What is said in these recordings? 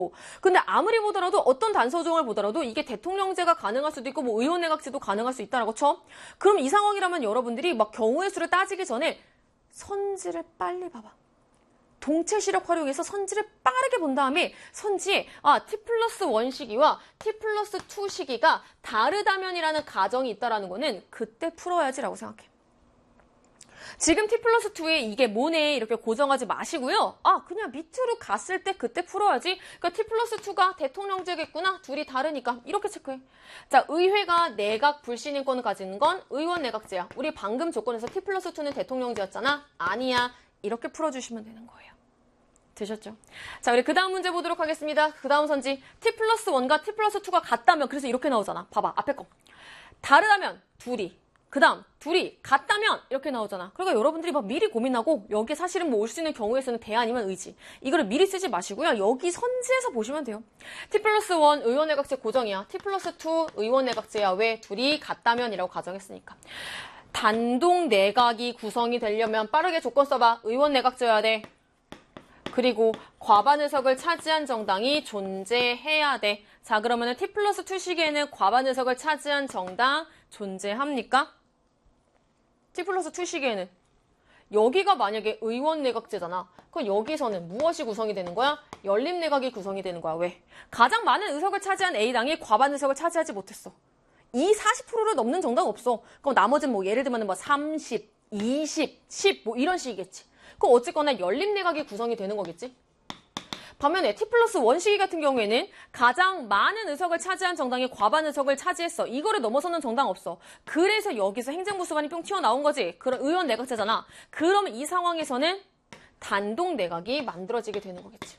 근데 아무리 보더라도 어떤 단서 조항을 보더라도 이게 대통령제가 가능할 수도 있고 뭐 의원내각제도 가능할 수 있다라고 쳐. 그럼 이 상황이라면 여러분들이 막 경우의 수를 따지기 전에 선지를 빨리 봐봐. 동체 시력 활용해서 선지를 빠르게 본 다음에 선지에 T+1 시기와 T+2 시기가 다르다면이라는 가정이 있다라는 거는 그때 풀어야지라고 생각해. 지금 T+2에 이게 뭐네 이렇게 고정하지 마시고요. 그냥 밑으로 갔을 때 그때 풀어야지. 그러니까 T+2가 대통령제겠구나. 둘이 다르니까 이렇게 체크해. 자, 의회가 내각 불신임권을 가지는 건 의원 내각제야. 우리 방금 조건에서 T+2는 대통령제였잖아. 아니야. 이렇게 풀어주시면 되는 거예요. 되셨죠? 자, 우리 그 다음 문제 보도록 하겠습니다. 그 다음 선지 T+1과 T+2가 같다면 그래서 이렇게 나오잖아. 봐봐. 앞에 거. 다르다면 둘이. 그 다음 둘이 같다면 이렇게 나오잖아. 그러니까 여러분들이 막 미리 고민하고 여기 사실은 뭐 올 수 있는 경우에서는 대 아니면 의지. 이거를 미리 쓰지 마시고요. 여기 선지에서 보시면 돼요. T+1 의원내각제 고정이야. T+2 의원내각제야. 왜? 둘이 같다면이라고 가정했으니까. 단독 내각이 구성이 되려면 빠르게 조건 써봐. 의원내각제여야 돼. 그리고 과반 의석을 차지한 정당이 존재해야 돼. 자, 그러면은 T+2 시기에는 과반 의석을 차지한 정당 존재합니까? T+2 시기에는 여기가 만약에 의원내각제잖아. 그럼 여기서는 무엇이 구성이 되는 거야? 연립내각이 구성이 되는 거야. 왜? 가장 많은 의석을 차지한 A당이 과반 의석을 차지하지 못했어. 이 40%를 넘는 정당 없어. 그럼 나머지는 뭐 예를 들면 뭐 30, 20, 10 뭐 이런 식이겠지. 그럼 어쨌거나 연립내각이 구성이 되는 거겠지. 반면에 T+1 시기 같은 경우에는 가장 많은 의석을 차지한 정당이 과반 의석을 차지했어. 이거를 넘어서는 정당 없어. 그래서 여기서 행정부 수반이 뿅 튀어나온 거지. 그럼 의원 내각제잖아. 그러면 이 상황에서는 단독 내각이 만들어지게 되는 거겠지.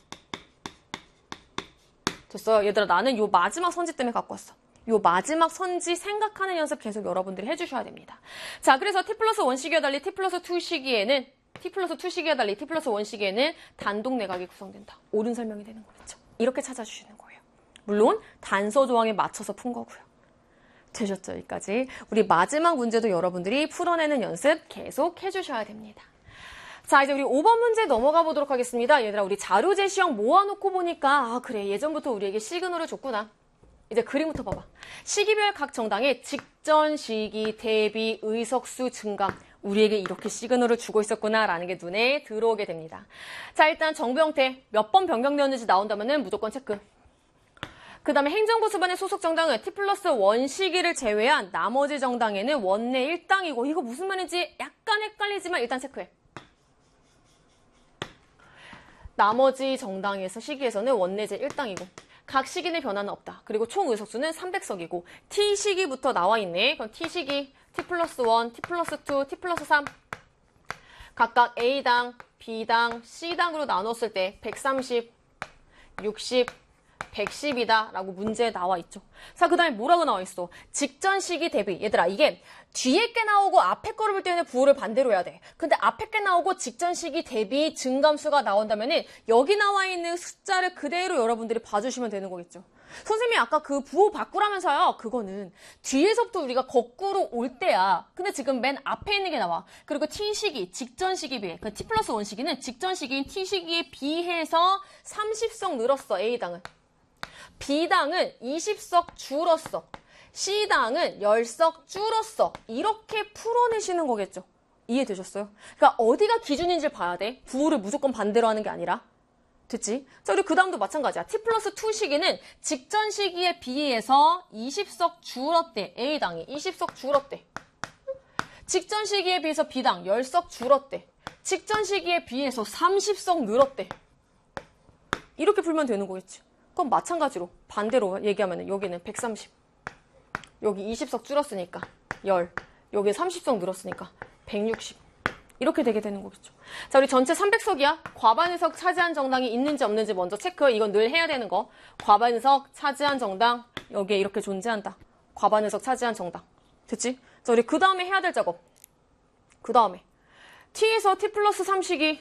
됐어요. 얘들아, 나는 요 마지막 선지 때문에 갖고 왔어. 요 마지막 선지 생각하는 연습 계속 여러분들이 해주셔야 됩니다. 자, 그래서 T+1 시기와 달리 T+2 시기에는 T+2 시기와 달리 T+1 시기에는 단독 내각이 구성된다. 옳은 설명이 되는 거겠죠. 이렇게 찾아주시는 거예요. 물론 단서 조항에 맞춰서 푼 거고요. 되셨죠? 여기까지. 우리 마지막 문제도 여러분들이 풀어내는 연습 계속 해주셔야 됩니다. 자, 이제 우리 5번 문제 넘어가 보도록 하겠습니다. 얘들아, 우리 자료 제시형 모아놓고 보니까 그래, 예전부터 우리에게 시그널을 줬구나. 이제 그림부터 봐봐. 시기별 각 정당의 직전 시기 대비 의석수 증가. 우리에게 이렇게 시그널을 주고 있었구나라는 게 눈에 들어오게 됩니다. 자, 일단 정부 형태 몇 번 변경되었는지 나온다면 무조건 체크. 그 다음에 행정부 수반의 소속 정당은 T+1 시기를 제외한 나머지 정당에는 원내 1당이고 이거 무슨 말인지 약간 헷갈리지만 일단 체크해. 나머지 정당에서 시기에서는 원내제 1당이고 각 시기 내 변화는 없다. 그리고 총 의석수는 300석이고 T 시기부터 나와 있네. 그럼 T 시기 T+1, T+2, T+3 각각 A당, B당, C당으로 나눴을 때 130, 60, 110이다 라고 문제에 나와 있죠. 자, 그 다음에 뭐라고 나와 있어? 직전 시기 대비. 얘들아, 이게 뒤에 게 나오고 앞에 거를 볼 때는 부호를 반대로 해야 돼. 근데 앞에 게 나오고 직전 시기 대비 증감수가 나온다면은 여기 나와 있는 숫자를 그대로 여러분들이 봐주시면 되는 거겠죠. 선생님이 아까 그 부호 바꾸라면서요. 그거는 뒤에서부터 우리가 거꾸로 올 때야. 근데 지금 맨 앞에 있는 게 나와. 그리고 T 시기, 직전 시기 비해. 그 T+1 시기는 직전 시기인 T 시기에 비해서 30석 늘었어. A당은. B당은 20석 줄었어. C당은 10석 줄었어. 이렇게 풀어내시는 거겠죠. 이해되셨어요? 그러니까 어디가 기준인지를 봐야 돼. 부호를 무조건 반대로 하는 게 아니라. 됐지? 자, 그리고 그 다음도 마찬가지야. T+2 시기는 직전 시기에 비해서 20석 줄었대. A당이 20석 줄었대. 직전 시기에 비해서 B당 10석 줄었대. 직전 시기에 비해서 30석 늘었대. 이렇게 풀면 되는 거겠지. 그럼 마찬가지로 반대로 얘기하면 여기는 130, 여기 20석 줄었으니까 10, 여기 30석 늘었으니까 160 이렇게 되게 되는 거겠죠. 자, 우리 전체 300석이야. 과반 의석 차지한 정당이 있는지 없는지 먼저 체크. 이건 늘 해야 되는 거. 과반 의석 차지한 정당 여기에 이렇게 존재한다. 과반 의석 차지한 정당. 됐지? 자, 우리 그 다음에 해야 될 작업. 그 다음에 T에서 T+3 시기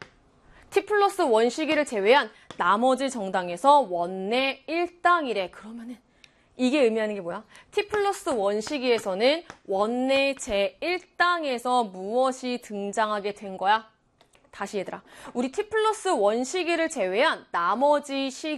T+1 시기를 제외한 나머지 정당에서 원내 1당이래. 그러면은 이게 의미하는 게 뭐야? T+1 시기에서는 원내 제1당에서 무엇이 등장하게 된 거야? 다시 얘들아, 우리 T+1 시기를 제외한 나머지 시기